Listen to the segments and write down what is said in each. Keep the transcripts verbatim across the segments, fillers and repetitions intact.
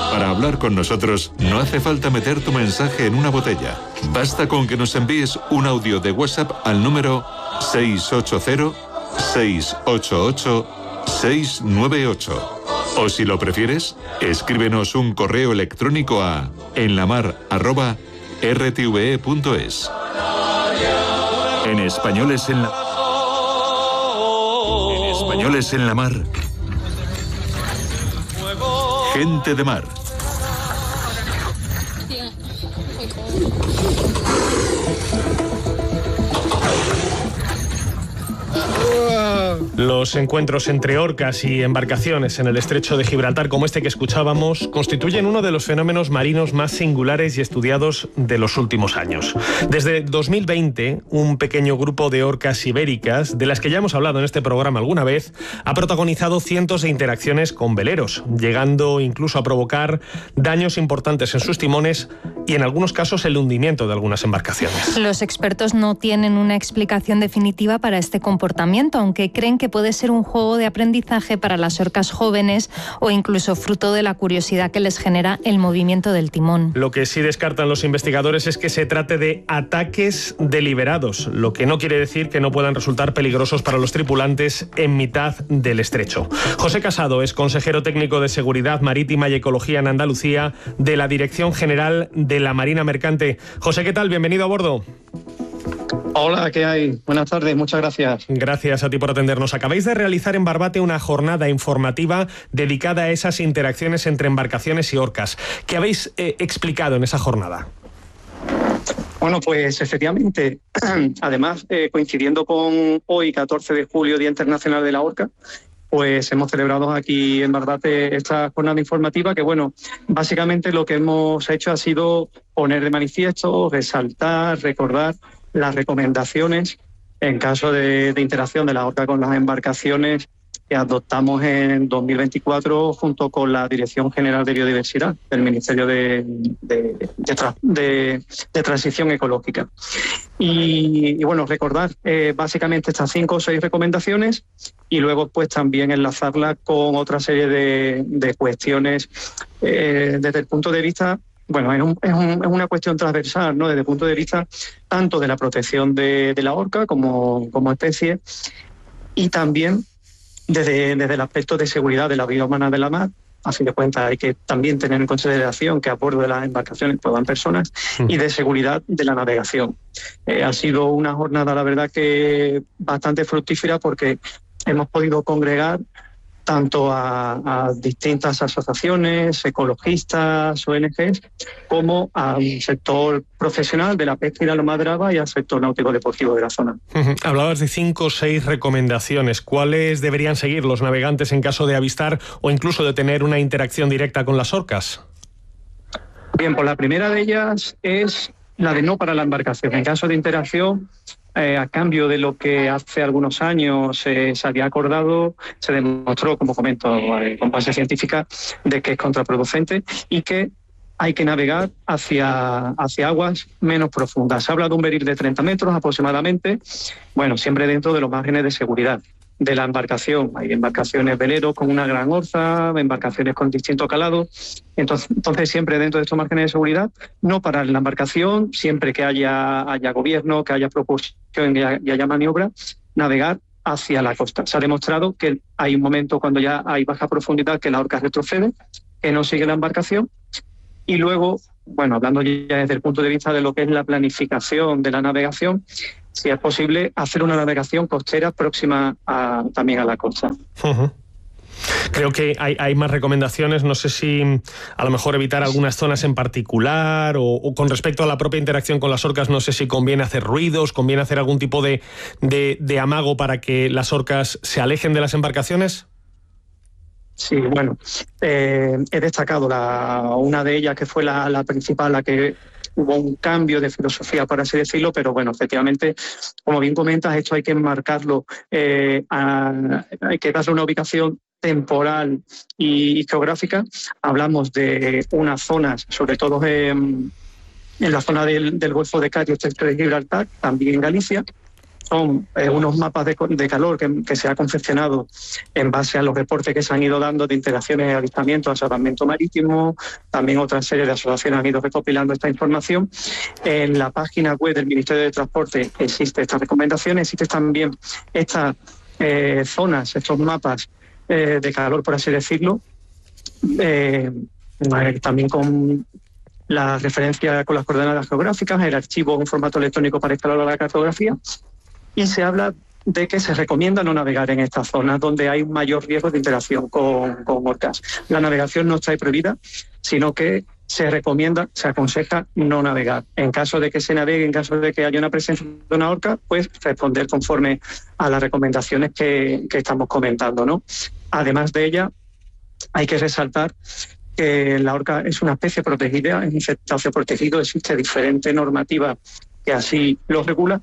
Para hablar con nosotros no hace falta meter tu mensaje en una botella. Basta con que nos envíes un audio de WhatsApp al número seis ocho cero, seis ocho ocho, seis nueve ocho. O si lo prefieres, escríbenos un correo electrónico a enlamar arroba r t v e punto es. En Españoles en la... En Españoles en la Mar. Gente de mar. Los encuentros entre orcas y embarcaciones en el estrecho de Gibraltar, como este que escuchábamos, constituyen uno de los fenómenos marinos más singulares y estudiados de los últimos años. Desde dos mil veinte, un pequeño grupo de orcas ibéricas, de las que ya hemos hablado en este programa alguna vez, ha protagonizado cientos de interacciones con veleros, llegando incluso a provocar daños importantes en sus timones y en algunos casos el hundimiento de algunas embarcaciones. Los expertos no tienen una explicación definitiva para este comportamiento, aunque creen que puede ser un juego de aprendizaje para las orcas jóvenes o incluso fruto de la curiosidad que les genera el movimiento del timón. Lo que sí descartan los investigadores es que se trate de ataques deliberados, lo que no quiere decir que no puedan resultar peligrosos para los tripulantes en mitad del estrecho. José Casado es consejero técnico de Seguridad Marítima y Ecología en Andalucía de la Dirección General de la Marina Mercante. José, ¿qué tal? Bienvenido a bordo. Hola, ¿qué hay? Buenas tardes, muchas gracias. Gracias a ti por atendernos. Acabáis de realizar en Barbate una jornada informativa dedicada a esas interacciones entre embarcaciones y orcas. ¿Qué habéis eh, explicado en esa jornada? Bueno, pues efectivamente, además, eh, coincidiendo con hoy, catorce de julio, Día Internacional de la Orca, pues hemos celebrado aquí en Barbate esta jornada informativa que, bueno, básicamente lo que hemos hecho ha sido poner de manifiesto, resaltar, recordar las recomendaciones en caso de, de interacción de la orca con las embarcaciones que adoptamos en dos mil veinticuatro junto con la Dirección General de Biodiversidad del Ministerio de, de, de, de, de Transición Ecológica. Y, y bueno, recordar eh, básicamente estas cinco o seis recomendaciones y luego pues también enlazarlas con otra serie de, de cuestiones eh, desde el punto de vista. Bueno, es, un, es, un, es una cuestión transversal, ¿no? Desde el punto de vista tanto de la protección de, de la orca como, como especie y también desde, desde el aspecto de seguridad de la vida humana de la mar. A fin de cuentas hay que también tener en consideración que a bordo de las embarcaciones puedan personas y de seguridad de la navegación. Eh, ha sido una jornada, la verdad, que bastante fructífera porque hemos podido congregar tanto a, a distintas asociaciones, ecologistas, O N Ges, como al sector profesional de la pesca y la loma brava y al sector náutico deportivo de la zona. Uh-huh. Hablabas de cinco o seis recomendaciones. ¿Cuáles deberían seguir los navegantes en caso de avistar o incluso de tener una interacción directa con las orcas? Bien, pues la primera de ellas es la de no parar la embarcación. En caso de interacción, Eh, a cambio de lo que hace algunos años eh, se había acordado, se demostró, como comento eh, con base científica, de que es contraproducente y que hay que navegar hacia, hacia aguas menos profundas. Se habla de un beril de treinta metros aproximadamente, bueno, siempre dentro de los márgenes de seguridad de la embarcación. Hay embarcaciones veleros con una gran orza, embarcaciones con distinto calado. Entonces, entonces siempre dentro de estos márgenes de seguridad, no parar la embarcación, siempre que haya, haya gobierno, que haya propulsión y haya, y haya maniobra, navegar hacia la costa. Se ha demostrado que hay un momento cuando ya hay baja profundidad que la orca retrocede, que no sigue la embarcación. Y luego, bueno, hablando ya desde el punto de vista de lo que es la planificación de la navegación, si es posible, hacer una navegación costera próxima a, también a la costa. Uh-huh. Creo que hay, hay más recomendaciones, no sé si a lo mejor evitar algunas zonas en particular o, o con respecto a la propia interacción con las orcas, no sé si conviene hacer ruidos, conviene hacer algún tipo de, de, de amago para que las orcas se alejen de las embarcaciones. Sí, bueno, eh, he destacado la, una de ellas que fue la, la principal, la que hubo un cambio de filosofía, por así decirlo, pero bueno, efectivamente, como bien comentas, esto hay que enmarcarlo, eh, a, hay que darle una ubicación temporal y geográfica. Hablamos de unas zonas, sobre todo en, en la zona del, del Golfo de Cádiz, el estrecho de Gibraltar, también en Galicia, son eh, unos mapas de, de calor que, que se ha confeccionado en base a los reportes que se han ido dando de interacciones, avistamientos, salvamento marítimo. También otra serie de asociaciones han ido recopilando esta información. En la página web del Ministerio de Transporte existe estas recomendaciones, existen también estas eh, zonas, estos mapas eh, de calor, por así decirlo, eh, también con la referencia con las coordenadas geográficas, el archivo en formato electrónico para instalar la cartografía, y se habla de que se recomienda no navegar en estas zonas donde hay un mayor riesgo de interacción con, con orcas. La navegación no está prohibida, sino que se recomienda, se aconseja no navegar. En caso de que se navegue, en caso de que haya una presencia de una orca, pues responder conforme a las recomendaciones que, que estamos comentando, ¿no? Además de ella, hay que resaltar que la orca es una especie protegida, es un cetáceo protegido, existe diferente normativa que así lo regula,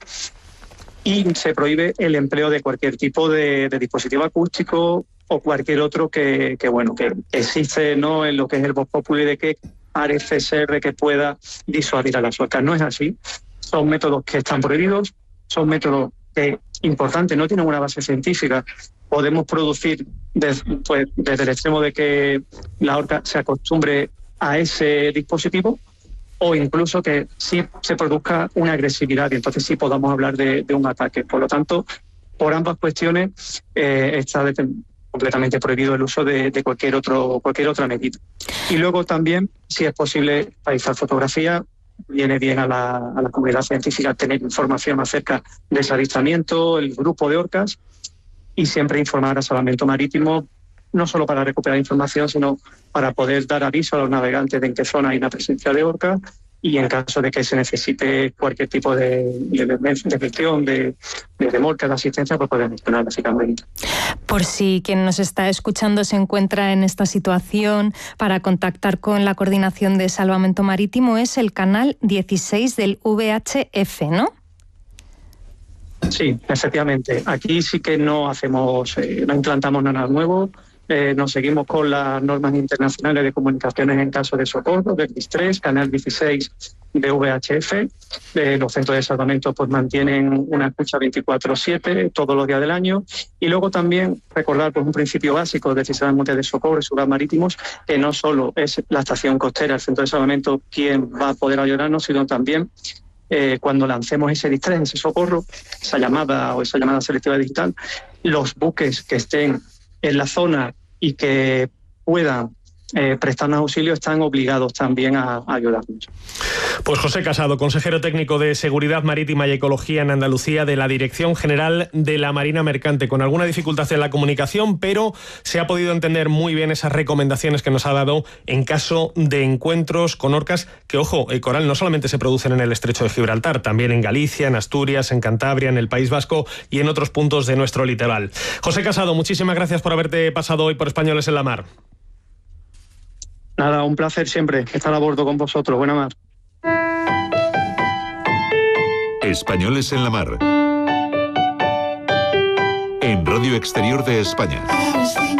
y se prohíbe el empleo de cualquier tipo de, de dispositivo acústico o cualquier otro que, que bueno que existe, ¿no?, en lo que es el vox populi de que parece ser que pueda disuadir a las orcas. No es así. Son métodos que están prohibidos, son métodos que, importante, no tienen una base científica. Podemos producir des, pues, desde el extremo de que la orca se acostumbre a ese dispositivo, o incluso que sí se produzca una agresividad y entonces sí podamos hablar de, de un ataque. Por lo tanto, por ambas cuestiones eh, está de, completamente prohibido el uso de, de cualquier otro cualquier otra medida. Y luego también, si es posible, realizar fotografía. Viene bien a la, a la comunidad científica tener información acerca de ese avistamiento, el grupo de orcas, y siempre informar a Salvamento Marítimo, no solo para recuperar información, sino para poder dar aviso a los navegantes de en qué zona hay una presencia de orcas, y en caso de que se necesite cualquier tipo de, de, de gestión, de, de remolque, de asistencia, pues poder gestionar básicamente. Por si quien nos está escuchando se encuentra en esta situación, para contactar con la Coordinación de Salvamento Marítimo es el canal dieciséis del V H F, ¿no? Sí, efectivamente. Aquí sí que no hacemos, eh, no implantamos nada nuevo. Eh, nos seguimos con las normas internacionales de comunicaciones en caso de socorro, del D I S tres, canal dieciséis de V H F. Eh, los centros de salvamento pues mantienen una escucha veinticuatro siete todos los días del año. Y luego también recordar pues, un principio básico del Sistema Mundial de Socorro y Seguridad Marítimos, que no solo es la estación costera, el centro de salvamento, quien va a poder ayudarnos, sino también Eh, cuando lancemos ese D I S tres, ese socorro, esa llamada o esa llamada selectiva digital, los buques que estén en la zona y que puedan eh, prestarnos auxilio están obligados también a, a ayudarnos. Pues José Casado, consejero técnico de Seguridad Marítima y Ecología en Andalucía de la Dirección General de la Marina Mercante, con alguna dificultad en la comunicación, pero se ha podido entender muy bien esas recomendaciones que nos ha dado en caso de encuentros con orcas que, ojo, eh, Coral, no solamente se producen en el Estrecho de Gibraltar, también en Galicia, en Asturias, en Cantabria, en el País Vasco y en otros puntos de nuestro litoral. José Casado, muchísimas gracias por haberte pasado hoy por Españoles en la Mar. Nada, un placer siempre estar a bordo con vosotros. Buena mar. Españoles en la Mar. En Radio Exterior de España.